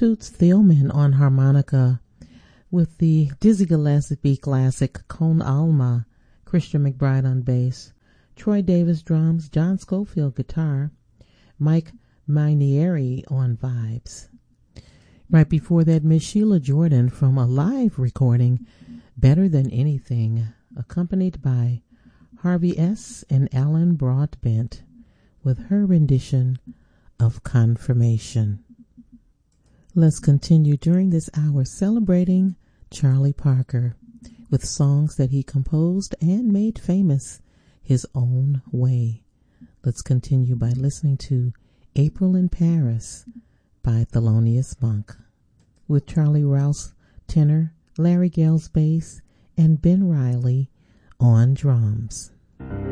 Toots Thielman on harmonica with the Dizzy Gillespie classic Con Alma, Christian McBride on bass, Troy Davis drums, John Schofield guitar, Mike Mainieri on vibes. Right before that, Miss Sheila Jordan from a live recording, Better Than Anything, accompanied by Harvey S. and Alan Broadbent with her rendition of Confirmation. Let's continue during this hour celebrating Charlie Parker with songs that he composed and made famous his own way. Let's continue by listening to April in Paris by Thelonious Monk, with Charlie Rouse tenor, Larry Gales bass, and Ben Riley on drums.